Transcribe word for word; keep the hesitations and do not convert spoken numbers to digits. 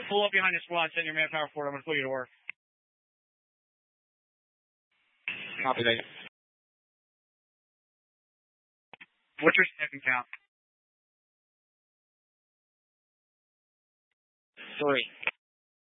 Pull up behind your squad, send your manpower forward. I'm going to put you to work. Copy that. What's your second count? Three.